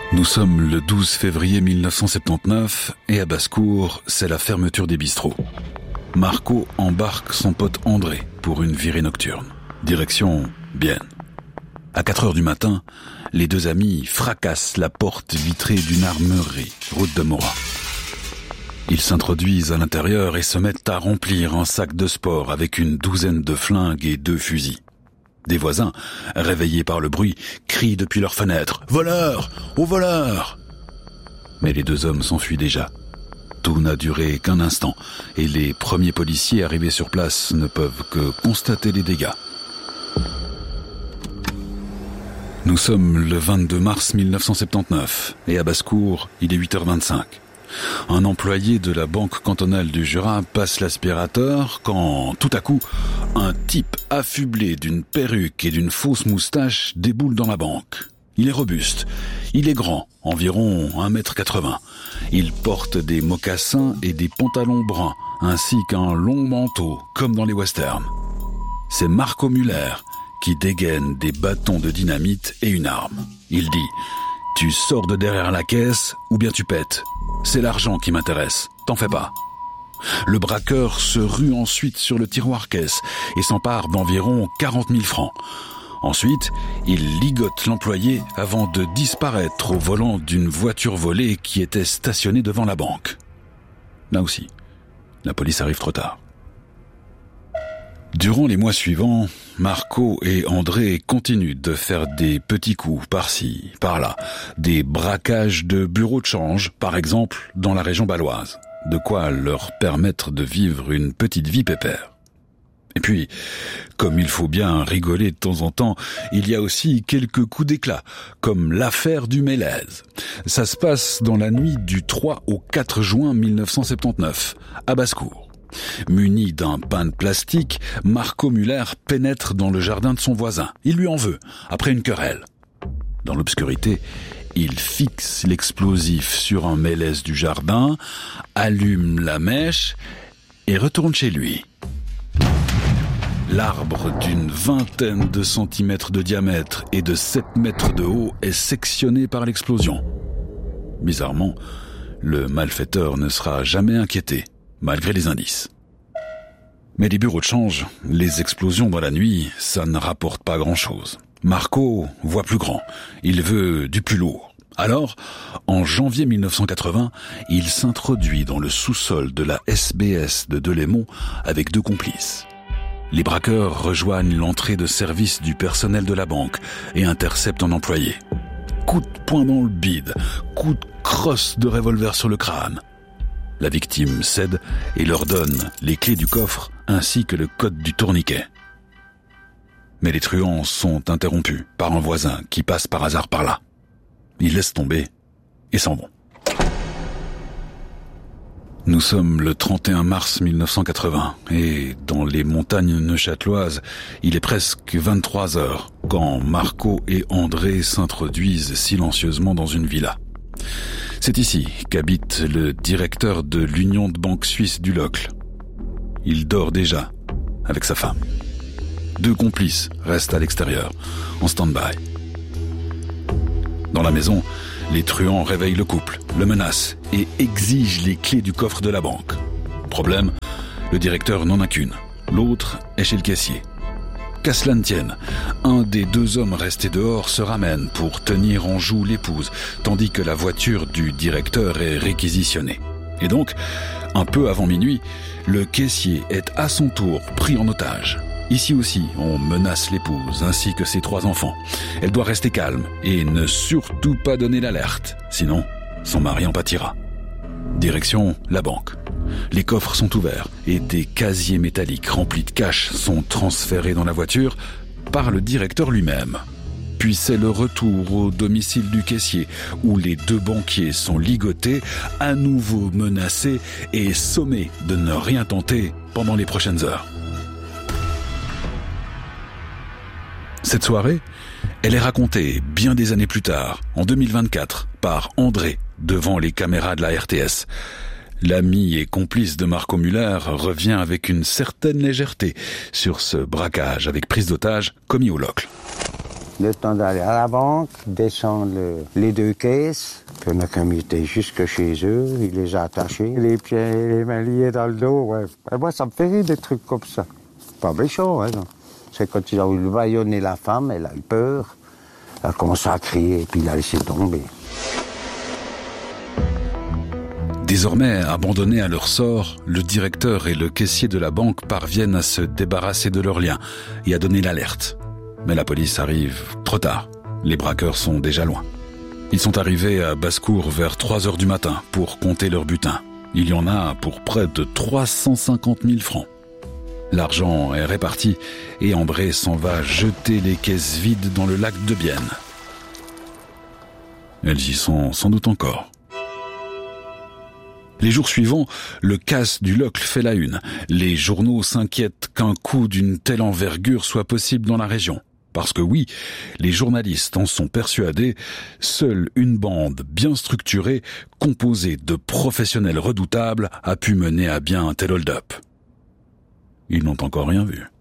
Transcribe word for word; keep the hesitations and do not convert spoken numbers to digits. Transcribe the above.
Nous sommes le douze février mille neuf cent soixante-dix-neuf et à Basse-Cour, c'est la fermeture des bistrots. Marco embarque son pote André pour une virée nocturne. Direction Bienne. À quatre heures du matin, les deux amis fracassent la porte vitrée d'une armurerie, route de Morat. Ils s'introduisent à l'intérieur et se mettent à remplir un sac de sport avec une douzaine de flingues et deux fusils. Des voisins, réveillés par le bruit, crient depuis leurs fenêtres « Voleurs ! Au voleurs !» Mais les deux hommes s'enfuient déjà. Tout n'a duré qu'un instant et les premiers policiers arrivés sur place ne peuvent que constater les dégâts. Nous sommes le vingt-deux mars mille neuf cent soixante-dix-neuf et à Basse-Cour, il est huit heures vingt-cinq. Un employé de la Banque cantonale du Jura passe l'aspirateur quand, tout à coup, un type affublé d'une perruque et d'une fausse moustache déboule dans la banque. Il est robuste, il est grand, environ un mètre quatre-vingts. Il porte des mocassins et des pantalons bruns, ainsi qu'un long manteau, comme dans les westerns. C'est Marco Müller qui dégaine des bâtons de dynamite et une arme. Il dit « Tu sors de derrière la caisse ou bien tu pètes. C'est l'argent qui m'intéresse, t'en fais pas. » Le braqueur se rue ensuite sur le tiroir caisse et s'empare d'environ quarante mille francs. Ensuite, il ligote l'employé avant de disparaître au volant d'une voiture volée qui était stationnée devant la banque. Là aussi, la police arrive trop tard. Durant les mois suivants, Marco et André continuent de faire des petits coups par-ci, par-là, des braquages de bureaux de change, par exemple, dans la région baloise, de quoi leur permettre de vivre une petite vie pépère. Et puis, comme il faut bien rigoler de temps en temps, il y a aussi quelques coups d'éclat, comme l'affaire du Mélèze. Ça se passe dans la nuit du trois au quatre juin mille neuf cent soixante-dix-neuf, à Basse-Cour. Muni d'un pain de plastique, Marco Müller pénètre dans le jardin de son voisin. Il lui en veut, après une querelle. Dans l'obscurité, il fixe l'explosif sur un mélèze du jardin, allume la mèche et retourne chez lui. L'arbre d'une vingtaine de centimètres de diamètre et de sept mètres de haut est sectionné par l'explosion. Bizarrement, le malfaiteur ne sera jamais inquiété, malgré les indices. Mais les bureaux de change, les explosions dans la nuit, ça ne rapporte pas grand-chose. Marco voit plus grand, il veut du plus lourd. Alors, en janvier mille neuf cent quatre-vingts, il s'introduit dans le sous-sol de la S B S de Delémont avec deux complices. Les braqueurs rejoignent l'entrée de service du personnel de la banque et interceptent un employé. Coup de poing dans le bide, coup de crosse de revolver sur le crâne. La victime cède et leur donne les clés du coffre ainsi que le code du tourniquet. Mais les truands sont interrompus par un voisin qui passe par hasard par là. Ils laissent tomber et s'en vont. Nous sommes le trente et un mars mille neuf cent quatre-vingts et dans les montagnes neuchâteloises, il est presque vingt-trois heures quand Marco et André s'introduisent silencieusement dans une villa. C'est ici qu'habite le directeur de l'Union de banque suisse du Locle. Il dort déjà avec sa femme. Deux complices restent à l'extérieur, en stand-by. Dans la maison, les truands réveillent le couple, le menacent et exigent les clés du coffre de la banque. Problème, le directeur n'en a qu'une. L'autre est chez le caissier. Qu'à cela ne tienne, un des deux hommes restés dehors se ramène pour tenir en joue l'épouse, tandis que la voiture du directeur est réquisitionnée. Et donc, un peu avant minuit, le caissier est à son tour pris en otage. Ici aussi, on menace l'épouse ainsi que ses trois enfants. Elle doit rester calme et ne surtout pas donner l'alerte, sinon son mari en pâtira. Direction la banque. Les coffres sont ouverts et des casiers métalliques remplis de cash sont transférés dans la voiture par le directeur lui-même. Puis c'est le retour au domicile du caissier où les deux banquiers sont ligotés, à nouveau menacés et sommés de ne rien tenter pendant les prochaines heures. Cette soirée, elle est racontée bien des années plus tard, en deux mille vingt-quatre, par André, devant les caméras de la R T S. L'ami et complice de Marco Müller revient avec une certaine légèreté sur ce braquage avec prise d'otage commis au Locle. Le temps d'aller à la banque, descendre le, les deux caisses. Puis on a commuté jusque chez eux, il les a attachés, les pieds et les mains liés dans le dos. Ouais. Et moi, ça me fait rire des trucs comme ça. Pas méchant, hein, non. C'est quand ils ont voulu bâillonner la femme, elle a eu peur. Elle a commencé à crier et puis il a laissé tomber. Désormais abandonnés à leur sort, le directeur et le caissier de la banque parviennent à se débarrasser de leurs liens et à donner l'alerte. Mais la police arrive trop tard. Les braqueurs sont déjà loin. Ils sont arrivés à Basse-Cour vers trois heures du matin pour compter leur butin. Il y en a pour près de trois cent cinquante mille francs. L'argent est réparti et Ambré s'en va jeter les caisses vides dans le lac de Bienne. Elles y sont sans doute encore. Les jours suivants, le casse du Locle fait la une. Les journaux s'inquiètent qu'un coup d'une telle envergure soit possible dans la région. Parce que oui, les journalistes en sont persuadés, seule une bande bien structurée, composée de professionnels redoutables, a pu mener à bien un tel hold-up. Ils n'ont encore rien vu.